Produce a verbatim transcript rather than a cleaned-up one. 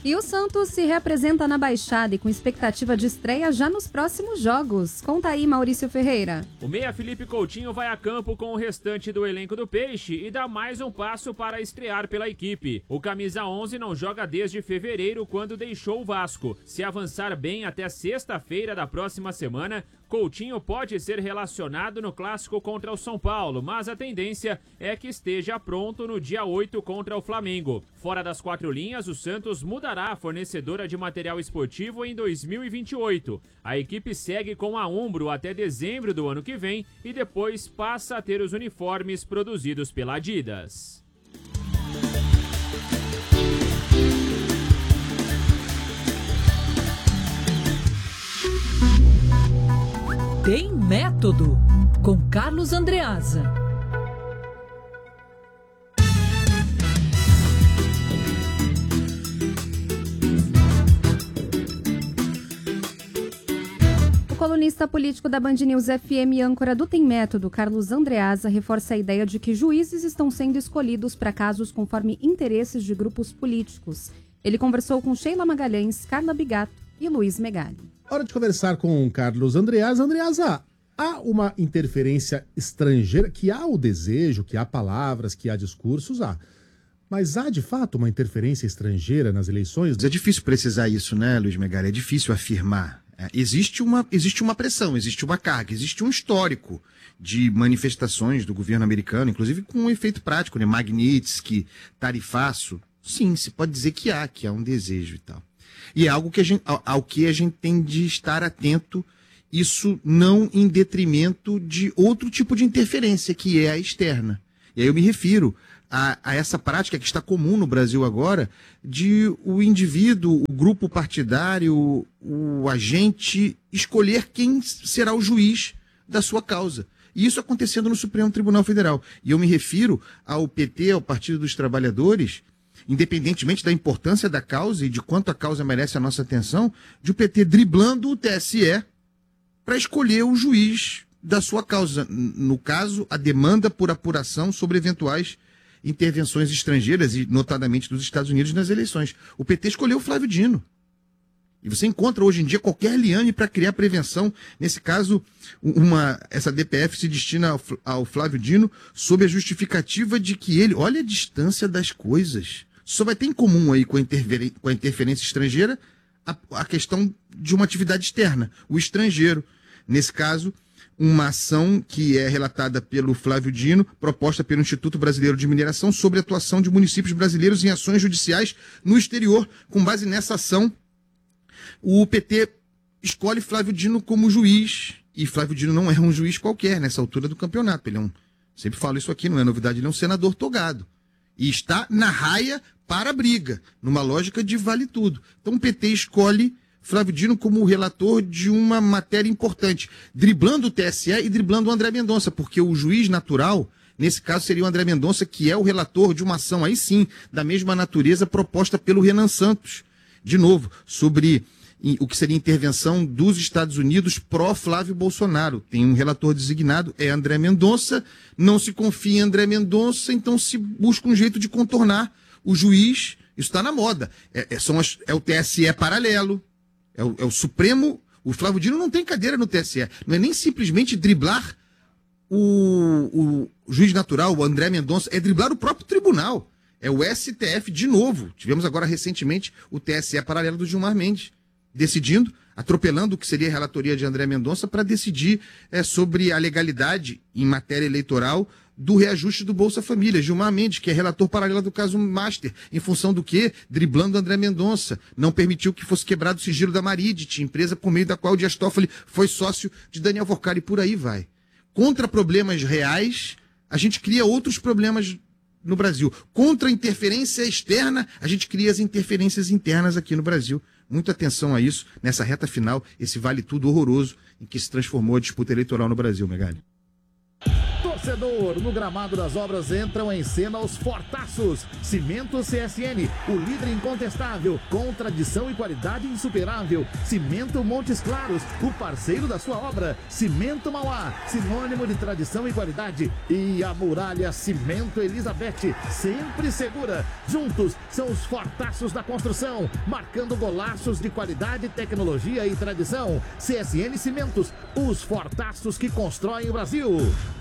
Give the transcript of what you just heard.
E o Santos se reapresenta na Baixada e com expectativa de estreia já nos próximos jogos. Conta aí, Maurício Ferreira. O meia Felipe Coutinho vai a campo com o restante do elenco do Peixe e dá mais um passo para estrear pela equipe. O camisa onze não joga desde fevereiro, quando deixou o Vasco. Se avançar bem até sexta-feira da próxima semana, Coutinho pode ser relacionado no clássico contra o São Paulo, mas a tendência é que esteja pronto no dia oito contra o Flamengo. Fora das quatro linhas, o Santos mudará a fornecedora de material esportivo em dois mil e vinte e oito. A equipe segue com a Umbro até dezembro do ano que vem e depois passa a ter os uniformes produzidos pela Adidas. Tem Método, com Carlos Andreasa. O colunista político da Band News F M e âncora do Tem Método, Carlos Andreasa, reforça a ideia de que juízes estão sendo escolhidos para casos conforme interesses de grupos políticos. Ele conversou com Sheila Magalhães, Carla Bigato e Luiz Megali. Hora de conversar com Carlos Andreasa. Andreasa, há uma interferência estrangeira, que há o desejo, que há palavras, que há discursos, há. Mas há, de fato, uma interferência estrangeira nas eleições? É difícil precisar isso, né, Luiz Megali? É difícil afirmar. É, existe uma, existe uma pressão, existe uma carga, existe um histórico de manifestações do governo americano, inclusive com um efeito prático, né? Magnitsky, tarifaço. Sim, se pode dizer que há, que há um desejo e tal. E é algo que a gente, ao, ao que a gente tem de estar atento, isso não em detrimento de outro tipo de interferência, que é a externa. E aí eu me refiro a, a essa prática que está comum no Brasil agora, de o indivíduo, o grupo partidário, o agente, escolher quem será o juiz da sua causa. E isso acontecendo no Supremo Tribunal Federal. E eu me refiro ao P T, ao Partido dos Trabalhadores, independentemente da importância da causa e de quanto a causa merece a nossa atenção, de o P T driblando o T S E para escolher o juiz da sua causa. No caso, a demanda por apuração sobre eventuais intervenções estrangeiras, e notadamente dos Estados Unidos, nas eleições. O P T escolheu o Flávio Dino. E você encontra hoje em dia qualquer liane para criar prevenção. Nesse caso, uma, essa D P F se destina ao, ao Flávio Dino sob a justificativa de que ele, olha a distância das coisas. Só vai ter em comum aí com a, interfer, com a interferência estrangeira a, a questão de uma atividade externa, o estrangeiro. Nesse caso, uma ação que é relatada pelo Flávio Dino, proposta pelo Instituto Brasileiro de Mineração, sobre a atuação de municípios brasileiros em ações judiciais no exterior. Com base nessa ação, o P T escolhe Flávio Dino como juiz, e Flávio Dino não é um juiz qualquer nessa altura do campeonato. Ele é um, sempre falo isso aqui, não é novidade, ele é um senador togado. E está na raia para a briga, numa lógica de vale tudo. Então o P T escolhe Flávio Dino como relator de uma matéria importante, driblando o T S E e driblando o André Mendonça, porque o juiz natural, nesse caso, seria o André Mendonça, que é o relator de uma ação, aí sim, da mesma natureza proposta pelo Renan Santos. De novo, sobre o que seria intervenção dos Estados Unidos pró-Flávio Bolsonaro. Tem um relator designado, é André Mendonça, não se confia em André Mendonça, então se busca um jeito de contornar o juiz. Isso está na moda. É, é, são as, é o T S E paralelo, é o, é o Supremo. O Flávio Dino não tem cadeira no T S E. Não é nem simplesmente driblar o, o juiz natural, o André Mendonça, é driblar o próprio tribunal. É o S T F de novo. Tivemos agora recentemente o T S E paralelo do Gilmar Mendes, decidindo, atropelando o que seria a relatoria de André Mendonça para decidir é, sobre a legalidade em matéria eleitoral do reajuste do Bolsa Família. Gilmar Mendes, que é relator paralelo do caso Master, em função do quê? Driblando André Mendonça. Não permitiu que fosse quebrado o sigilo da Maridit, empresa por meio da qual o Dias Toffoli foi sócio de Daniel Vorcari, e por aí vai. Contra problemas reais, a gente cria outros problemas no Brasil. Contra a interferência externa, a gente cria as interferências internas aqui no Brasil. Muita atenção a isso, nessa reta final, esse vale tudo horroroso em que se transformou a disputa eleitoral no Brasil, Megali. torcedor. No gramado das obras entram em cena os fortaços. Cimento C S N, o líder incontestável, com tradição e qualidade insuperável. Cimento Montes Claros, o parceiro da sua obra. Cimento Mauá, sinônimo de tradição e qualidade. E a Muralha Cimento Elizabeth, sempre segura. Juntos são os fortaços da construção, marcando golaços de qualidade, tecnologia e tradição. C S N Cimentos, os fortaços que constroem o Brasil.